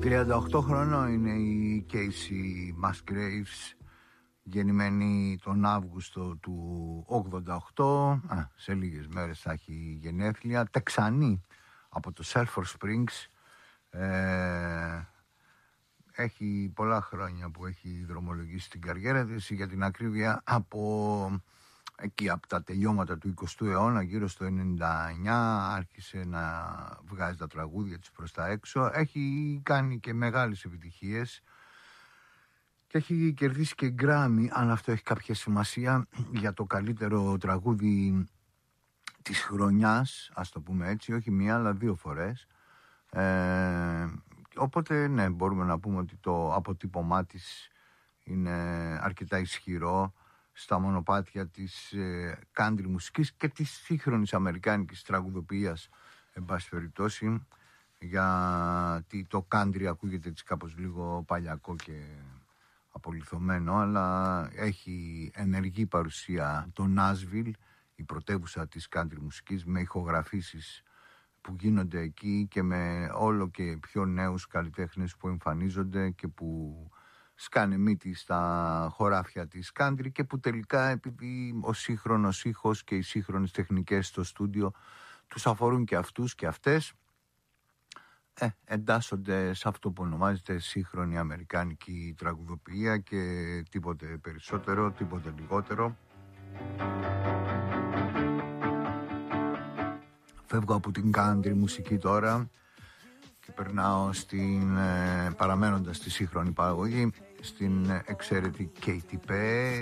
38 χρονών είναι η Casey Musgraves, γεννημένη τον Αύγουστο του 88. Σε λίγες μέρες θα έχει γενέθλια. Τεξανή από το Sulphur Springs. Έχει πολλά χρόνια που έχει δρομολογήσει την καριέρα της, για την ακρίβεια από εκεί, από τα τελειώματα του 20ου αιώνα, γύρω στο 99 άρχισε να βγάζει τα τραγούδια της προς τα έξω. Έχει κάνει και μεγάλες επιτυχίες και έχει κερδίσει και Grammy, αν αυτό έχει κάποια σημασία, για το καλύτερο τραγούδι της χρονιάς, ας το πούμε έτσι, όχι μία αλλά δύο φορές. Οπότε ναι, μπορούμε να πούμε ότι το αποτύπωμά της είναι αρκετά ισχυρό στα μονοπάτια της country μουσικής και της σύγχρονης αμερικάνικης τραγουδοποιίας, εν πάση περιπτώσει, γιατί το country ακούγεται έτσι κάπως λίγο παλιακό και απολιθωμένο, αλλά έχει ενεργή παρουσία το Nashville, η πρωτεύουσα της country μουσικής, με ηχογραφήσεις που γίνονται εκεί και με όλο και πιο νέους καλλιτέχνες που εμφανίζονται και που σκάνε μύτη στα χωράφια της country και που τελικά, επειδή ο σύγχρονος ήχος και οι σύγχρονες τεχνικές στο στούντιο τους αφορούν και αυτούς και αυτές, εντάσσονται σε αυτό που ονομάζεται σύγχρονη αμερικάνικη τραγουδοποιία και τίποτε περισσότερο, τίποτε λιγότερο. Φεύγω από την country μουσική τώρα και περνάω παραμένοντας στη σύγχρονη παραγωγή, στην εξαίρετη Katy Perry.